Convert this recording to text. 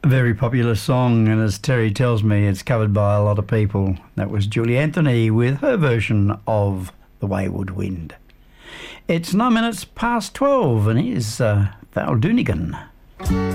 A very popular song, and as Terry tells me, it's covered by a lot of people. That was Julie Anthony with her version of The Wayward Wind. It's 9 minutes past 12, and here's Val Doonigan.